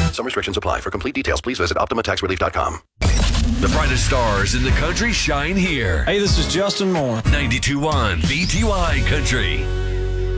Some restrictions apply. For complete details, please visit OptimaTaxRelief.com. The brightest stars in the country shine here. Hey, this is Justin Moore. 92.1 VTY Country.